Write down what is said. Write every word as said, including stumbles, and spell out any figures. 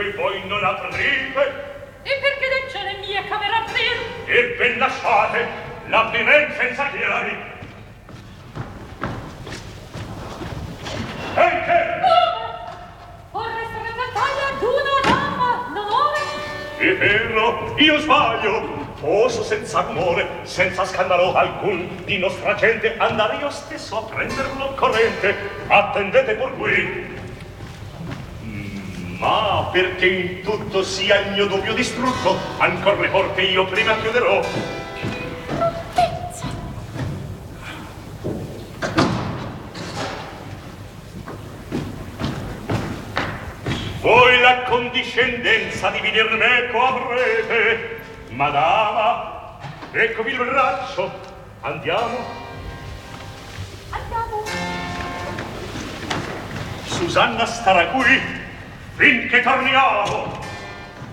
E voi non aprite? E perché dentro le mie camere aprir? E ben lasciate, l'aprirem senza chiari. E che? Vorreste che battaglia d'una dama, non? È vero, io sbaglio. Posso senza rumore, senza scandalo alcun, di nostra gente andare io stesso a prender l'occorrente. Attendete pur qui. Ma perché in tutto sia il mio dubbio distrutto, ancor le porte io prima chiuderò. Voi la condiscendenza di venir meco avrete. Madama, eccovi il braccio. Andiamo? Andiamo. Susanna starà qui finché torniamo.